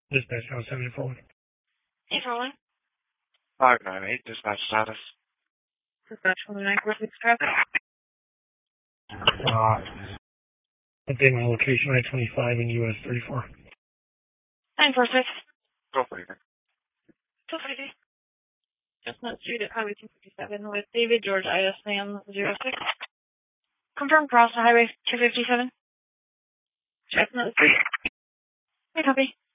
Dispatch now 74. Hey, rolling. 598, dispatch status. Dispatch 194 traffic. Update my location, I-25 in US 34. 946. Go for it. 250. Chestnut Street at Highway 257 with David George ISM 06. Confirm cross to Highway 257. Chestnut Street. Hey, copy.